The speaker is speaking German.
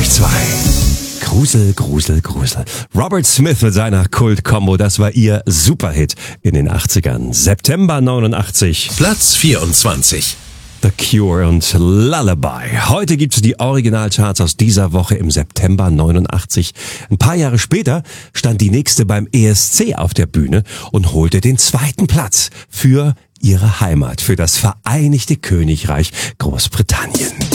euch zwei. Grusel, Grusel, Grusel. Robert Smith mit seiner Kult-Kombo, das war ihr Superhit in den 80ern. September 89. Platz 24. The Cure und Lullaby. Heute gibt es die Originalcharts aus dieser Woche im September 89. Ein paar Jahre später stand die nächste beim ESC auf der Bühne und holte den zweiten Platz für ihre Heimat, für das Vereinigte Königreich Großbritannien.